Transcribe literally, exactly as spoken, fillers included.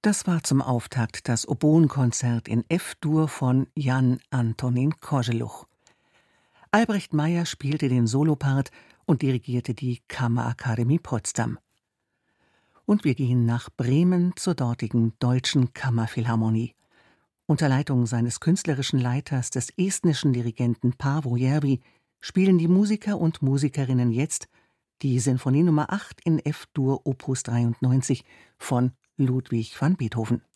Das war zum Auftakt das Oboenkonzert in F-Dur von Jan Antonín Koželuch. Albrecht Meyer spielte den Solopart und dirigierte die Kammerakademie Potsdam. Und wir gehen nach Bremen zur dortigen Deutschen Kammerphilharmonie. Unter Leitung seines künstlerischen Leiters, des estnischen Dirigenten Paavo Järvi, spielen die Musiker und Musikerinnen jetzt die Sinfonie Nummer acht in F-Dur Opus dreiundneunzig von Ludwig van Beethoven.